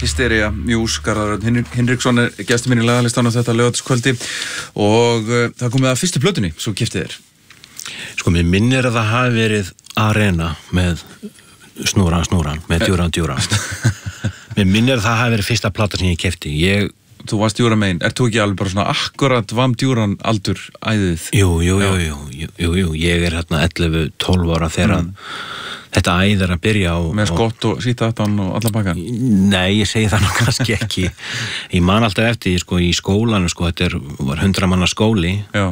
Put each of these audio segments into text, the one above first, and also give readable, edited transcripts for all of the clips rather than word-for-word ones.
Hysteria Muse, Garðar Hinriksson gestur minn í lagalistan á þetta laugardagskvöldi og það komið að fyrstu plötunni svo kiftið þér. Sko, mér minnir að það hafi verið Arena með Snúran með Djúran. Mér minnir að það hafi verið fyrsta plata sem ég keypti. Þú varst Djúran megin, þú ekki alveg bara svona akkurat Djúran aldur æðið? Jú, ég hérna 11-12 ára þegar þetta æðir að byrja á... Með skott og sítaðan og alla bakkan? Nei, ég segi það nú kannski ekki. Ég man alltaf eftir, sko, í skólanum, sko, þetta var 100 manna skóli. Já.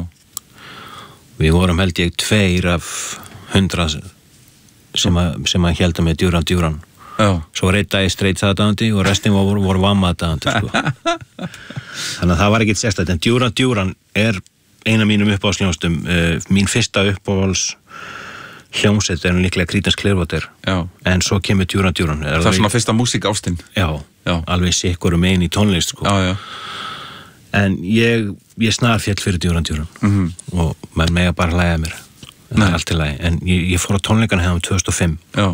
Við vorum held ég 2 af 100 sem að hélda með Djúran. Já. Svo var einn dag straight aðdáandi og restin voru vamma aðdáandi, sko. Þannig að það var ekkert sérstætt, en Djúran er eina mínum uppáhaldsljónstum. Mín fyrsta uppáhalds hljómsveit er líklega Creedence Clearwater. Já. En svo kemur Djúran. Það er svona fyrsta músíkástin. Já, alveg sikkur megin í tónlist, sko. Já. En ég snarféll fyrir Djúran. Og maður mega bara hlæja mér. Það er allt í lagi. En ég fór á tónleikana hérna 2005. Já.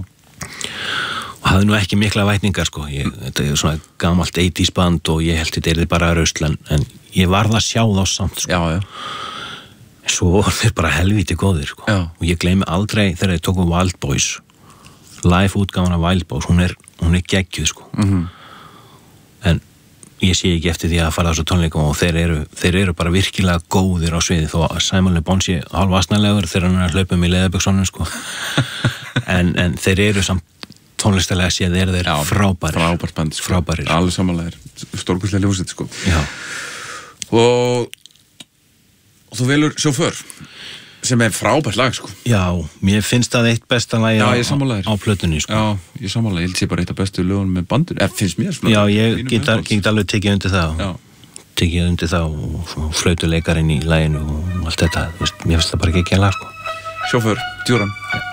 Og hafði nú ekki mikla vætningar, sko. Þetta er svona gamalt 80s band og ég held þetta bara rusl, en ég varð að sjá þá samt, sko. Já. Svo voru þeir bara helvíti góðir, sko. Já. Og ég gleymi aldrei þegar þeir tóku Wild Boys. Live útgáfan af Wild Boys, hún er geggjuð, sko. En ég sé ekki eftir því að fara þessu tónleikum og þeir eru bara virkilega góðir á sviði, þó að Simon Le Bon sé hálf asnalegur þegar hann er að hlaupa í leðurbuxunum, sko. en þeir eru samt tónlistalega séð þeir frábærir. Frábært band, sko. Frábærir. Alveg samanlegir, stórkostlega ljósið, sko. Já. Og þú velur Sjåför, sem er frábært lag, sko. Já, mér finnst það eitt besta lagi á plötunni, sko. Já, ég sammála, ég held sé bara eitt af bestu lögunum með bandur, finnst mér svona. Já, ég get alveg tekið undir það. Já. Tekið undir það og flautuleikarinn í laginu og allt þetta, veist, mér finnst það bara ekki lag, sko. Sjåför, Djúran.